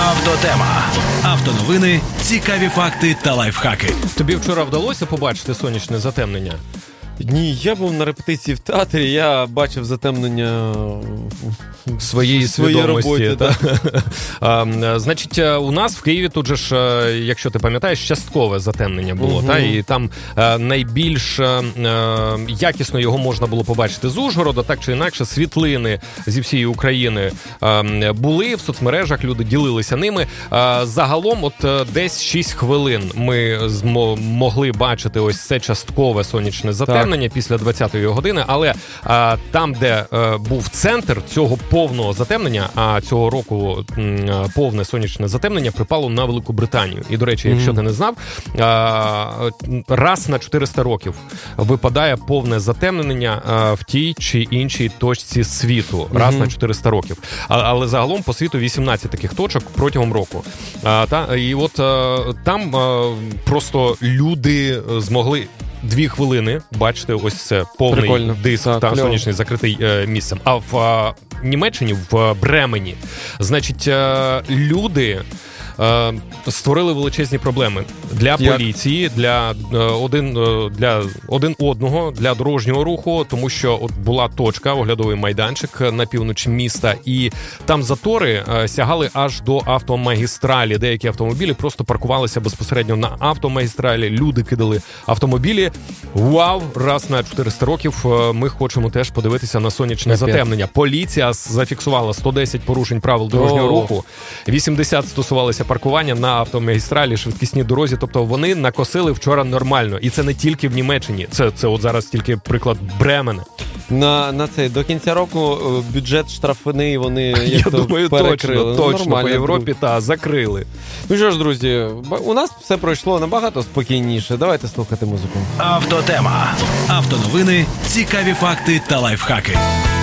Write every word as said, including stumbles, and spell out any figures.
Автотема. Автоновини, цікаві факти та лайфхаки. Тобі вчора вдалося побачити сонячне затемнення? Ні, я був на репетиції в театрі, я бачив затемнення своєї свідомості. Роботі, та? а, значить, у нас в Києві тут же ж, якщо ти пам'ятаєш, часткове затемнення було. Угу. Та? І там а, найбільш а, якісно його можна було побачити з Ужгорода, так чи інакше, світлини зі всієї України а, були в соцмережах, люди ділилися ними. А, загалом от десь шість хвилин ми змо, могли бачити ось це часткове сонячне затемнення. Так. Після двадцятої години, але а, там, де а, був центр цього повного затемнення, а цього року м, повне сонячне затемнення припало на Велику Британію. І, до речі, mm-hmm. якщо ти не знав, а, раз на чотириста років випадає повне затемнення а, в тій чи іншій точці світу. Раз mm-hmm. на чотириста років. А, але загалом по світу вісімнадцять таких точок протягом року. А, та, і от а, там а, просто люди змогли Дві хвилини, бачите, ось це повний Прикольно. диск так, та сонячний закритий е, місцем. А в е, Німеччині, в Бремені, значить, е, люди е, створили величезні проблеми для Як? поліції, для, е, один, е, для один одного, для дорожнього руху, тому що от була точка, оглядовий майданчик на півночі міста, і там затори е, сягали аж до автомагістралі. Деякі автомобілі просто паркувалися безпосередньо на автомагістралі, люди кидали автомобілі. Вау! Раз на чотириста років е, ми хочемо теж подивитися на сонячне Опять. затемнення. Поліція зафіксувала сто десять порушень правил дорожнього О. руху, вісімдесят стосувалися паркування на автомагістралі, швидкісні дорозі, тобто вони накосили вчора нормально. І це не тільки в Німеччині, це, це от зараз тільки приклад Бремена. На, на цей, до кінця року бюджет штрафний вони як Я то думаю, перекрили. точно, точно, Нормально, по Європі, та, закрили. Ну що ж, друзі, у нас все пройшло набагато спокійніше. Давайте слухати музику. Автотема. Автоновини, цікаві факти та лайфхаки.